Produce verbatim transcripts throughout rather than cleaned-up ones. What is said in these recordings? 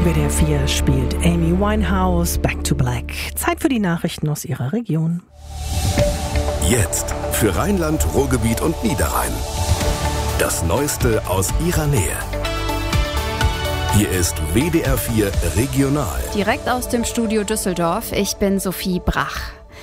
W D R vier spielt Amy Winehouse, Back to Black. Zeit für die Nachrichten aus ihrer Region. Jetzt für Rheinland, Ruhrgebiet und Niederrhein. Das Neueste aus ihrer Nähe. Hier ist W D R vier Regional. Direkt aus dem Studio Düsseldorf, ich bin Sophie Brach.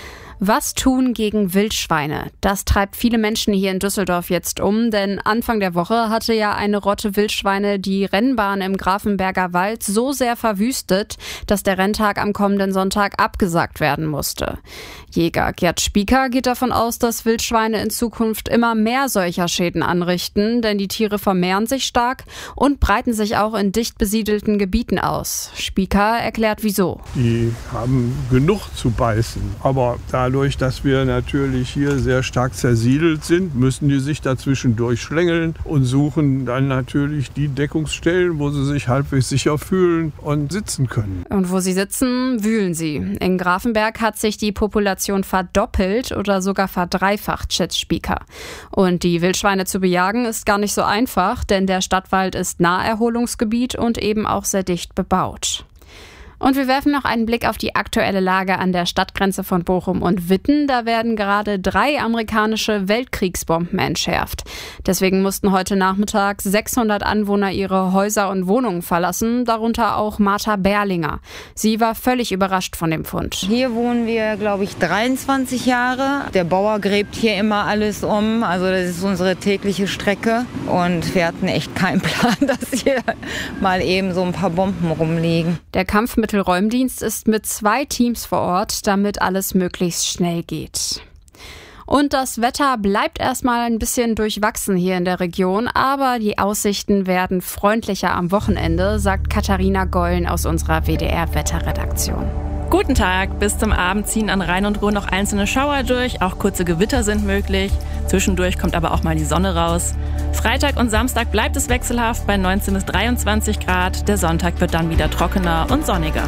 Was tun gegen Wildschweine? Das treibt viele Menschen hier in Düsseldorf jetzt um, denn Anfang der Woche hatte ja eine Rotte Wildschweine die Rennbahn im Grafenberger Wald so sehr verwüstet, dass der Renntag am kommenden Sonntag abgesagt werden musste. Jäger Gerd Spieker geht davon aus, dass Wildschweine in Zukunft immer mehr solcher Schäden anrichten, denn die Tiere vermehren sich stark und breiten sich auch in dicht besiedelten Gebieten aus. Spieker erklärt wieso. Die haben genug zu beißen, aber da Dadurch, dass wir natürlich hier sehr stark zersiedelt sind, müssen die sich dazwischen durchschlängeln und suchen dann natürlich die Deckungsstellen, wo sie sich halbwegs sicher fühlen und sitzen können. Und wo sie sitzen, wühlen sie. In Grafenberg hat sich die Population verdoppelt oder sogar verdreifacht, schätzt Spieker. Und die Wildschweine zu bejagen ist gar nicht so einfach, denn der Stadtwald ist Naherholungsgebiet und eben auch sehr dicht bebaut. Und wir werfen noch einen Blick auf die aktuelle Lage an der Stadtgrenze von Bochum und Witten. Da werden gerade drei amerikanische Weltkriegsbomben entschärft. Deswegen mussten heute Nachmittag sechshundert Anwohner ihre Häuser und Wohnungen verlassen, darunter auch Martha Berlinger. Sie war völlig überrascht von dem Fund. Hier wohnen wir, glaube ich, dreiundzwanzig Jahre. Der Bauer gräbt hier immer alles um. Also das ist unsere tägliche Strecke. Und wir hatten echt keinen Plan, dass hier mal eben so ein paar Bomben rumliegen. Der Kampf mit Räumdienst ist mit zwei Teams vor Ort, damit alles möglichst schnell geht. Und das Wetter bleibt erstmal ein bisschen durchwachsen hier in der Region, aber die Aussichten werden freundlicher am Wochenende, sagt Katharina Gollen aus unserer W D R-Wetterredaktion. Guten Tag, bis zum Abend ziehen an Rhein und Ruhr noch einzelne Schauer durch, auch kurze Gewitter sind möglich. Zwischendurch kommt aber auch mal die Sonne raus. Freitag und Samstag bleibt es wechselhaft bei neunzehn bis dreiundzwanzig Grad. Der Sonntag wird dann wieder trockener und sonniger.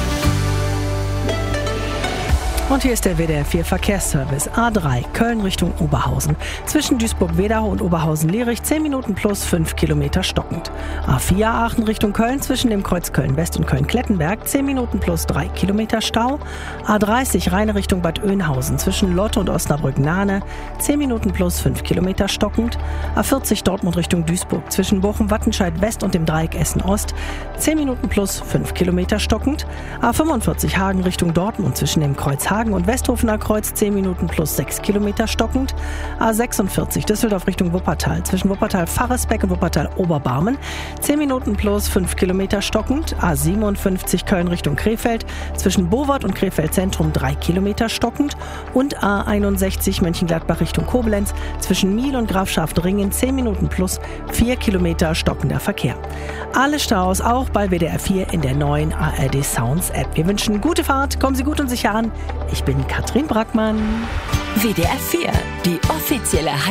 Und hier ist der W D R vier Verkehrsservice. A drei, Köln Richtung Oberhausen. Zwischen Duisburg-Wedau und Oberhausen-Lierich zehn Minuten plus fünf Kilometer stockend. A vier, Aachen Richtung Köln zwischen dem Kreuz Köln-West und Köln-Klettenberg zehn Minuten plus drei Kilometer Stau. A dreißig, Rheine Richtung Bad Oeynhausen zwischen Lotte und Osnabrück-Nahne zehn Minuten plus fünf Kilometer stockend. A vierzig, Dortmund Richtung Duisburg zwischen Bochum-Wattenscheid-West und dem Dreieck Essen-Ost zehn Minuten plus fünf Kilometer stockend. A fünfundvierzig, Hagen Richtung Dortmund zwischen dem Kreuz Hagen und Westhofener Kreuz zehn Minuten plus sechs Kilometer stockend. A sechsundvierzig, Düsseldorf Richtung Wuppertal zwischen Wuppertal-Farresbeck und Wuppertal-Oberbarmen zehn Minuten plus fünf Kilometer stockend. A siebenundfünfzig, Köln Richtung Krefeld zwischen Bowart und Krefeld Zentrum drei Kilometer stockend. Und A einundsechzig, Mönchengladbach Richtung Koblenz zwischen Miel und Grafschaft-Ringen zehn Minuten plus vier Kilometer stockender Verkehr. Alle Staus auch bei W D R vier in der neuen A R D Sounds App. Wir wünschen gute Fahrt, kommen Sie gut und sicher an. Ich bin Katrin Brackmann. W D R vier, die offizielle